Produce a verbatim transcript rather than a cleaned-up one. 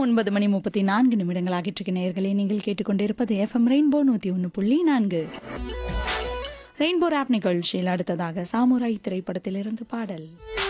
ஒன்பது மணி முப்பத்தி நான்கு நிமிடங்கள் ஆகிட்டு இருக்க நேயர்களே, நீங்கள் கேட்டுக்கொண்டிருப்பது எஃப்எம் ரெயின்போ நூத்தி ஒன்று புள்ளி நான்கு. ரெயின்போ ராப் நிகழ்ச்சியில் அடுத்ததாக சாமுராய் திரைப்படத்திலிருந்து பாடல்.